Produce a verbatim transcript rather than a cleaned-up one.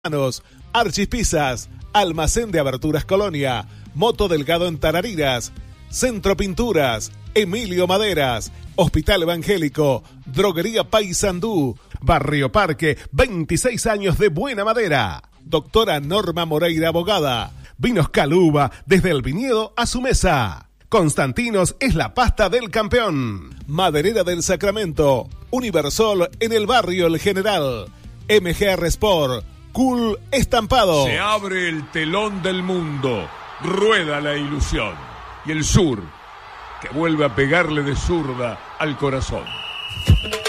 Archis Pizzas, Almacén de Aberturas Colonia, Moto Delgado en Tarariras, Centro Pinturas, Emilio Maderas, Hospital Evangélico, Droguería Paysandú, Barrio Parque, veintiséis años de buena madera. Doctora Norma Moreira Abogada, Vinos Caluba, desde el viñedo a su mesa. Constantinos es la pasta del campeón. Maderera del Sacramento, Universol en el barrio El General, M G R Sport, Cool Estampado. Se abre el telón del mundo, rueda la ilusión. Y el sur, que vuelve a pegarle de zurda al corazón.